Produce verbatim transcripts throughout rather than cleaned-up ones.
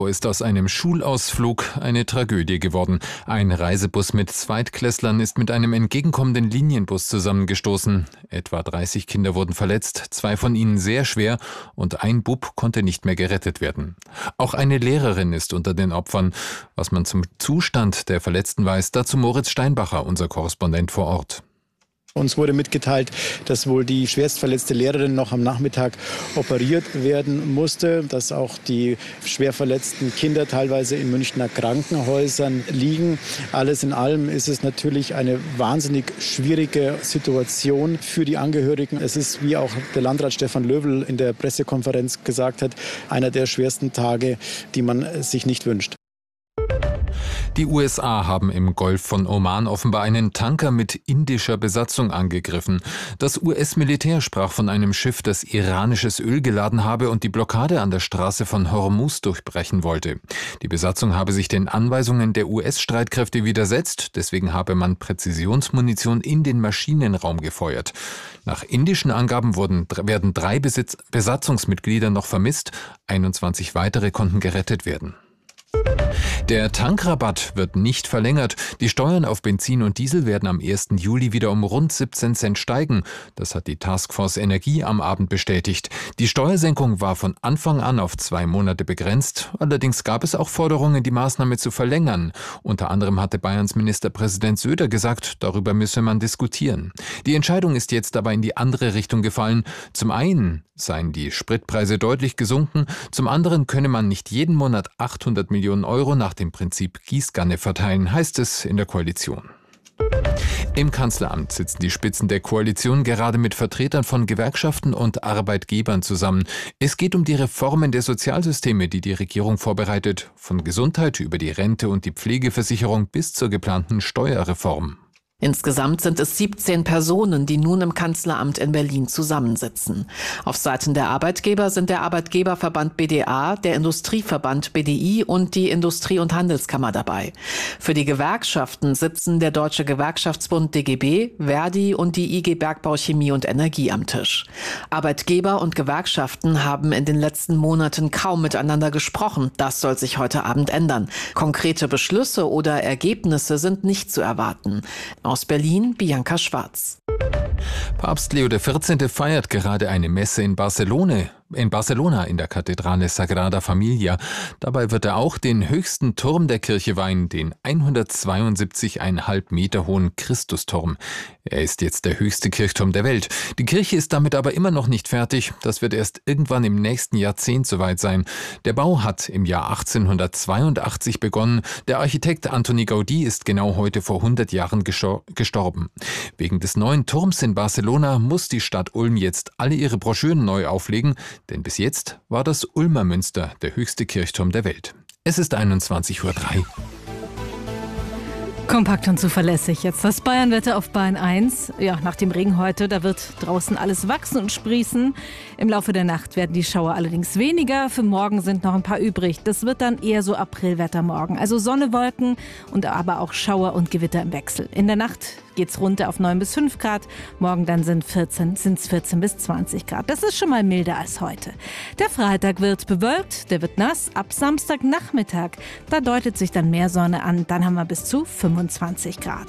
Ist aus einem Schulausflug eine Tragödie geworden. Ein Reisebus mit Zweitklässlern ist mit einem entgegenkommenden Linienbus zusammengestoßen. Etwa dreißig Kinder wurden verletzt, zwei von ihnen sehr schwer und ein Bub konnte nicht mehr gerettet werden. Auch eine Lehrerin ist unter den Opfern. Was man zum Zustand der Verletzten weiß, dazu Moritz Steinbacher, unser Korrespondent vor Ort. Uns wurde mitgeteilt, dass wohl die schwerstverletzte Lehrerin noch am Nachmittag operiert werden musste, dass auch die schwer verletzten Kinder teilweise in Münchner Krankenhäusern liegen. Alles in allem ist es natürlich eine wahnsinnig schwierige Situation für die Angehörigen. Es ist, wie auch der Landrat Stefan Löwel in der Pressekonferenz gesagt hat, einer der schwersten Tage, die man sich nicht wünscht. Die U S A haben im Golf von Oman offenbar einen Tanker mit indischer Besatzung angegriffen. Das U S-Militär sprach von einem Schiff, das iranisches Öl geladen habe und die Blockade an der Straße von Hormuz durchbrechen wollte. Die Besatzung habe sich den Anweisungen der U S-Streitkräfte widersetzt, deswegen habe man Präzisionsmunition in den Maschinenraum gefeuert. Nach indischen Angaben wurden, werden drei Besitz- Besatzungsmitglieder noch vermisst, einundzwanzig weitere konnten gerettet werden. Der Tankrabatt wird nicht verlängert. Die Steuern auf Benzin und Diesel werden am ersten Juli wieder um rund siebzehn Cent steigen. Das hat die Taskforce Energie am Abend bestätigt. Die Steuersenkung war von Anfang an auf zwei Monate begrenzt. Allerdings gab es auch Forderungen, die Maßnahme zu verlängern. Unter anderem hatte Bayerns Ministerpräsident Söder gesagt, darüber müsse man diskutieren. Die Entscheidung ist jetzt aber in die andere Richtung gefallen. Zum einen seien die Spritpreise deutlich gesunken, zum anderen könne man nicht jeden Monat achthundert Millionen Euro nach dem Prinzip Gießkanne verteilen, heißt es in der Koalition. Im Kanzleramt sitzen die Spitzen der Koalition gerade mit Vertretern von Gewerkschaften und Arbeitgebern zusammen. Es geht um die Reformen der Sozialsysteme, die die Regierung vorbereitet, von Gesundheit über die Rente und die Pflegeversicherung bis zur geplanten Steuerreform. Insgesamt sind es siebzehn Personen, die nun im Kanzleramt in Berlin zusammensitzen. Auf Seiten der Arbeitgeber sind der Arbeitgeberverband B D A, der Industrieverband B D I und die Industrie- und Handelskammer dabei. Für die Gewerkschaften sitzen der Deutsche Gewerkschaftsbund D G B, Verdi und die I G Bergbau Chemie und Energie am Tisch. Arbeitgeber und Gewerkschaften haben in den letzten Monaten kaum miteinander gesprochen. Das soll sich heute Abend ändern. Konkrete Beschlüsse oder Ergebnisse sind nicht zu erwarten. Aus Berlin, Bianca Schwarz. Papst Leo der vierzehnte feiert gerade eine Messe in Barcelona. In Barcelona in der Kathedrale Sagrada Familia. Dabei wird er auch den höchsten Turm der Kirche weihen, den hundertzweiundsiebzig Komma fünf Meter hohen Christusturm. Er ist jetzt der höchste Kirchturm der Welt. Die Kirche ist damit aber immer noch nicht fertig. Das wird erst irgendwann im nächsten Jahrzehnt soweit sein. Der Bau hat im Jahr achtzehnhundertzweiundachtzig begonnen. Der Architekt Antoni Gaudí ist genau heute vor hundert Jahren gestorben. Wegen des neuen Turms in Barcelona muss die Stadt Ulm jetzt alle ihre Broschüren neu auflegen. Denn bis jetzt war das Ulmer Münster der höchste Kirchturm der Welt. Es ist einundzwanzig Uhr drei. Kompakt und zuverlässig. Jetzt das Bayernwetter auf Bayern eins. Ja, nach dem Regen heute, da wird draußen alles wachsen und sprießen. Im Laufe der Nacht werden die Schauer allerdings weniger. Für morgen sind noch ein paar übrig. Das wird dann eher so Aprilwetter morgen. Also Sonne, Wolken und aber auch Schauer und Gewitter im Wechsel. In der Nacht geht's runter auf neun bis fünf Grad. Morgen dann sind vierzehn, sind's vierzehn bis zwanzig Grad. Das ist schon mal milder als heute. Der Freitag wird bewölkt, der wird nass. Ab Samstagnachmittag, da deutet sich dann mehr Sonne an. Dann haben wir bis zu fünfundzwanzig Grad.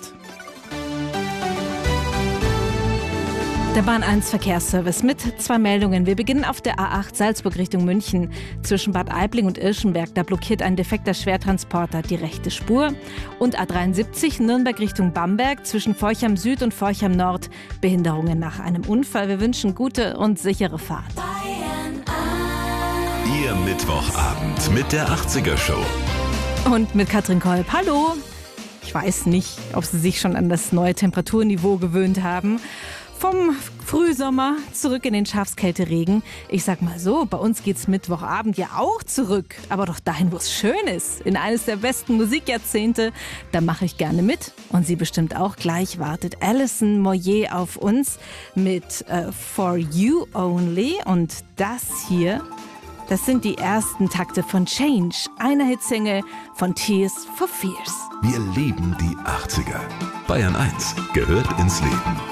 Der Bahn eins Verkehrsservice mit zwei Meldungen. Wir beginnen auf der A acht Salzburg Richtung München. Zwischen Bad Aibling und Irschenberg, da blockiert ein defekter Schwertransporter die rechte Spur. Und A dreiundsiebzig Nürnberg Richtung Bamberg, zwischen Forchheim Süd und Forchheim Nord, Behinderungen nach einem Unfall. Wir wünschen gute und sichere Fahrt. Ihr Mittwochabend mit der achtziger Show. Und mit Katrin Kolb. Hallo! Ich weiß nicht, ob Sie sich schon an das neue Temperaturniveau gewöhnt haben. Vom Frühsommer zurück in den Schafskälteregen. Ich sag mal so, bei uns geht's Mittwochabend ja auch zurück. Aber doch dahin, wo es schön ist. In eines der besten Musikjahrzehnte. Da mache ich gerne mit. Und Sie bestimmt auch. Gleich wartet Alison Moyet auf uns mit äh, For You Only. Und das hier, das sind die ersten Takte von Change. Einer Hitsingle von Tears for Fears. Wir lieben die achtziger. Bayern eins gehört ins Leben.